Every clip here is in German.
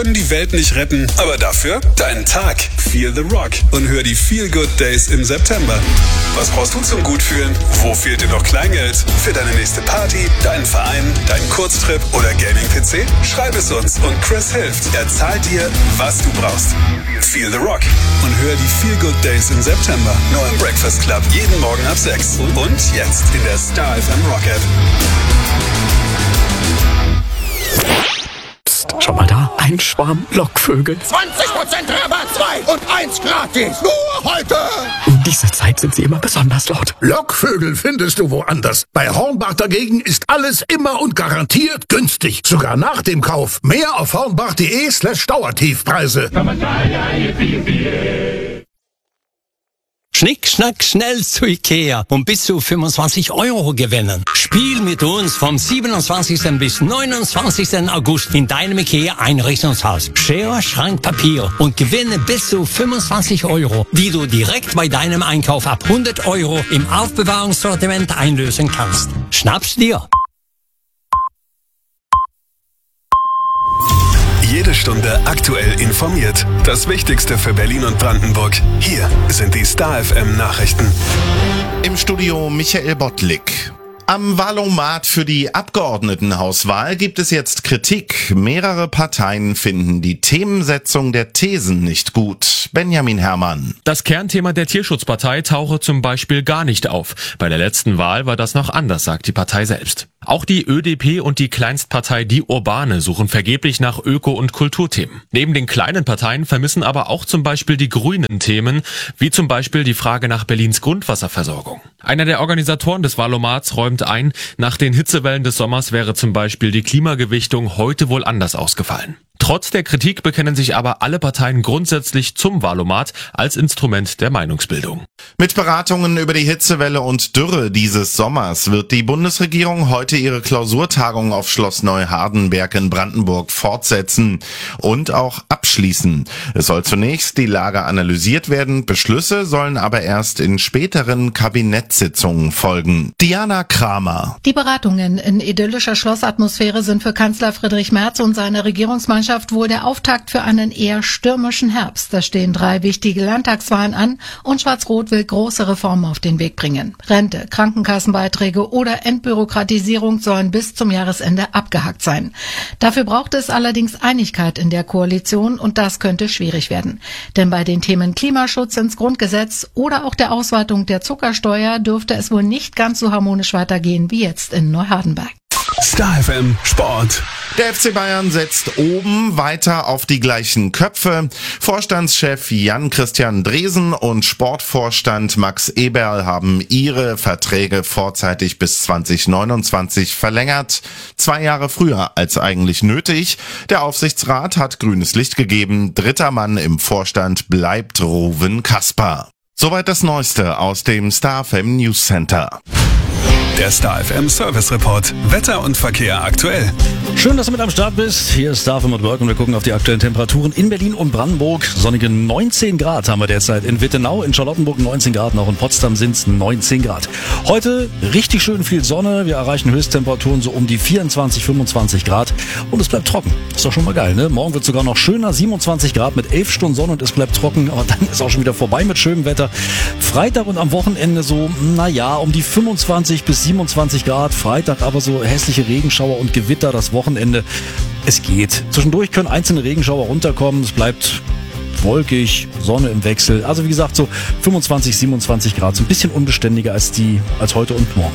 Können die Welt nicht retten, aber dafür deinen Tag. Feel the Rock und hör die Feel Good Days im September. Was brauchst du zum Gutfühlen? Wo fehlt dir noch Kleingeld? Für deine nächste Party, deinen Verein, deinen Kurztrip oder Gaming-PC? Schreib es uns und Chris hilft. Er zahlt dir, was du brauchst. Feel the Rock und hör die Feel Good Days im September. Nur im Breakfast Club, jeden Morgen ab 6. Und jetzt in der Star FM Rock App. Schau mal da, ein Schwarm Lockvögel. 20% Rabatt, 2 und 1 gratis. Nur heute. In dieser Zeit sind sie immer besonders laut. Lockvögel findest du woanders. Bei Hornbach dagegen ist alles immer und garantiert günstig. Sogar nach dem Kauf. Mehr auf hornbach.de/Dauertiefpreise. Schnick, schnack, schnell zu Ikea und bis zu 25 € gewinnen. Spiel mit uns vom 27. bis 29. August in deinem Ikea-Einrichtungshaus. Schere, Schrank, Papier und gewinne bis zu 25 €, die du direkt bei deinem Einkauf ab 100 € im Aufbewahrungssortiment einlösen kannst. Schnapp's dir! Jede Stunde aktuell informiert. Das Wichtigste für Berlin und Brandenburg. Hier sind die Star FM Nachrichten. Im Studio Michael Bottlik. Am Wahlomat für die Abgeordnetenhauswahl gibt es jetzt Kritik. Mehrere Parteien finden die Themensetzung der Thesen nicht gut. Benjamin Herrmann. Das Kernthema der Tierschutzpartei tauche zum Beispiel gar nicht auf. Bei der letzten Wahl war das noch anders, sagt die Partei selbst. Auch die ÖDP und die Kleinstpartei Die Urbane suchen vergeblich nach Öko- und Kulturthemen. Neben den kleinen Parteien vermissen aber auch zum Beispiel die Grünen Themen, wie zum Beispiel die Frage nach Berlins Grundwasserversorgung. Einer der Organisatoren des Wahlomats räumt ein, nach den Hitzewellen des Sommers wäre zum Beispiel die Klimagewichtung heute wohl anders ausgefallen. Trotz der Kritik bekennen sich aber alle Parteien grundsätzlich zum Wahlomat als Instrument der Meinungsbildung. Mit Beratungen über die Hitzewelle und Dürre dieses Sommers wird die Bundesregierung heute ihre Klausurtagung auf Schloss Neuhardenberg in Brandenburg fortsetzen und auch abschließen. Es soll zunächst die Lage analysiert werden, Beschlüsse sollen aber erst in späteren Kabinettssitzungen folgen. Diana Kramer. Die Beratungen in idyllischer Schlossatmosphäre sind für Kanzler Friedrich Merz und seine Regierungsmannschaft wohl der Auftakt für einen eher stürmischen Herbst. Da stehen 3 wichtige Landtagswahlen an und Schwarz-Rot will große Reformen auf den Weg bringen. Rente, Krankenkassenbeiträge oder Entbürokratisierung sollen bis zum Jahresende abgehakt sein. Dafür braucht es allerdings Einigkeit in der Koalition und das könnte schwierig werden. Denn bei den Themen Klimaschutz ins Grundgesetz oder auch der Ausweitung der Zuckersteuer dürfte es wohl nicht ganz so harmonisch weitergehen wie jetzt in Neuhardenberg. Star FM Sport. Der FC Bayern setzt oben weiter auf die gleichen Köpfe. Vorstandschef Jan-Christian Dresen und Sportvorstand Max Eberl haben ihre Verträge vorzeitig bis 2029 verlängert. 2 Jahre früher als eigentlich nötig. Der Aufsichtsrat hat grünes Licht gegeben. 3. Mann im Vorstand bleibt Ruven Kasper. Soweit das Neueste aus dem Star FM News Center. Der Star FM Service Report. Wetter und Verkehr aktuell. Schön, dass du mit am Start bist. Hier ist Star FM und Work und wir gucken auf die aktuellen Temperaturen in Berlin und Brandenburg. Sonnige 19 Grad haben wir derzeit in Wittenau, in Charlottenburg 19 Grad, auch in Potsdam sind es 19 Grad. Heute richtig schön viel Sonne. Wir erreichen Höchsttemperaturen so um die 24, 25 Grad und es bleibt trocken. Ist doch schon mal geil, ne? Morgen wird sogar noch schöner, 27 Grad mit 11 Stunden Sonne und es bleibt trocken. Aber dann ist auch schon wieder vorbei mit schönem Wetter. Freitag und am Wochenende so, um die 25 bis 27 Grad. Freitag aber so hässliche Regenschauer und Gewitter. Das Wochenende, es geht. Zwischendurch können einzelne Regenschauer runterkommen. Es bleibt wolkig, Sonne im Wechsel. Also wie gesagt, so 25, 27 Grad. So ein bisschen unbeständiger als heute und morgen.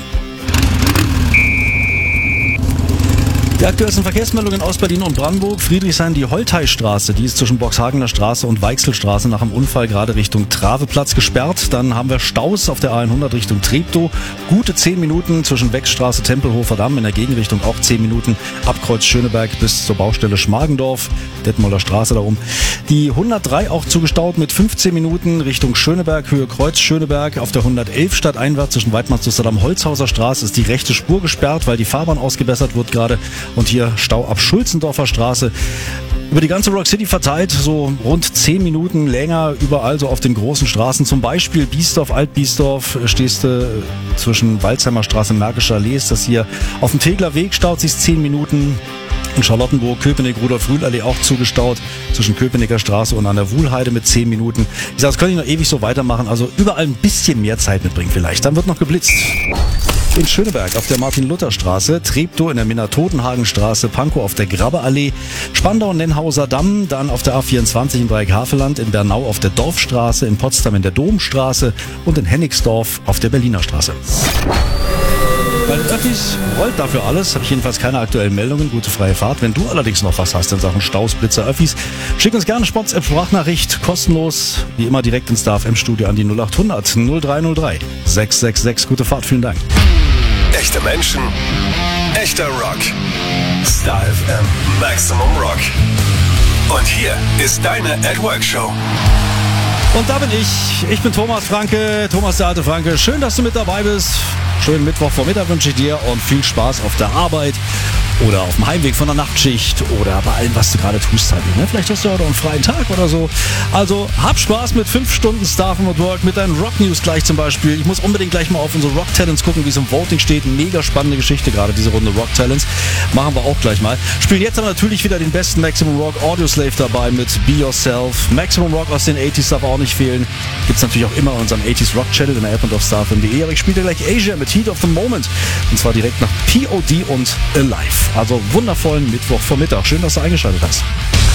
Die aktuellsten Verkehrsmeldungen aus Berlin und Brandenburg. Friedrichshain, die Holteistraße, die ist zwischen Boxhagener Straße und Weichselstraße nach einem Unfall gerade Richtung Traveplatz gesperrt. Dann haben wir Staus auf der A100 Richtung Treptow. Gute 10 Minuten zwischen Beckstraße, Tempelhofer Damm, in der Gegenrichtung auch 10 Minuten. Ab Kreuz Schöneberg bis zur Baustelle Schmargendorf, Detmolder Straße da oben. Die 103 auch zugestaut mit 15 Minuten Richtung Schöneberg, Höhe Kreuz Schöneberg. Auf der 111 stadteinwärts zwischen Weidmannsluster-Damm, Holzhauser Straße ist die rechte Spur gesperrt, weil die Fahrbahn ausgebessert wird gerade. Und hier Stau ab Schulzendorfer Straße. Über die ganze Rock City verteilt, so rund 10 Minuten länger, überall so auf den großen Straßen. Zum Beispiel Biesdorf, Alt-Biesdorf, stehst du zwischen Walzheimer Straße und Märkischer Allee. Ist das hier auf dem Tegler Weg, staut sich 10 Minuten. In Charlottenburg, Köpenick, Rudolf-Rühl-Allee auch zugestaut, zwischen Köpenicker Straße und an der Wuhlheide mit 10 Minuten. Ich sage, das könnte ich noch ewig so weitermachen, also überall ein bisschen mehr Zeit mitbringen vielleicht. Dann wird noch geblitzt. In Schöneberg auf der Martin-Luther-Straße, Treptow in der Minna-Totenhagen-Straße, Pankow auf der Grabbe-Allee, Spandau-Nennhauser Damm, dann auf der A24 in Dreieck-Havelland, in Bernau auf der Dorfstraße, in Potsdam in der Domstraße und in Hennigsdorf auf der Berliner Straße. Bei den Öffis rollt dafür alles, habe ich jedenfalls keine aktuellen Meldungen, gute freie Fahrt. Wenn du allerdings noch was hast in Sachen Staus, Blitzer, Öffis, schick uns gerne Sports-App Sprachnachricht, kostenlos, wie immer direkt ins DAF-M-Studio an die 0800 0303 666. Gute Fahrt, vielen Dank. Echte Menschen, echter Rock. Star FM Maximum Rock. Und hier ist deine At Work Show. Und da bin ich. Ich bin Thomas Franke, Thomas der alte Franke. Schön, dass du mit dabei bist. Schönen Mittwochvormittag wünsche ich dir und viel Spaß auf der Arbeit oder auf dem Heimweg von der Nachtschicht oder bei allem, was du gerade tust. Halt, ne? Vielleicht hast du heute einen freien Tag oder so. Also hab Spaß mit 5 Stunden Star FM at Work, mit deinen Rock News gleich zum Beispiel. Ich muss unbedingt gleich mal auf unsere Rock Talents gucken, wie es im Voting steht. Mega spannende Geschichte gerade, diese Runde Rock Talents. Machen wir auch gleich mal. Spielen jetzt aber natürlich wieder den besten Maximum Rock Audioslave dabei mit Be Yourself. Maximum Rock aus den 80s darf auch nicht fehlen. Gibt's natürlich auch immer in unserem 80s Rock Channel in der App und auf starfm.de. Aber ich spiele gleich Asia mit Heat of the Moment. Und zwar direkt nach POD und Alive. Also wundervollen Mittwochvormittag. Schön, dass du eingeschaltet hast.